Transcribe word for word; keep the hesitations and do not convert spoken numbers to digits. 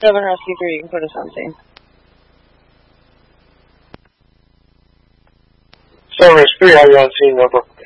seven Rescue three, you can put us on scene. seven Rescue three, have you on scene, over.